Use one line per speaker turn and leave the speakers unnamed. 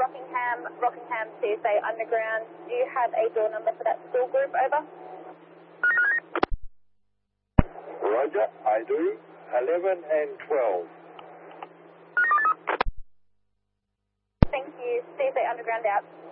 Rockingham CSA Underground. Do you have a door number for that school group? Over.
Roger, I do. 11 and 12.
Thank you. CSA Underground out.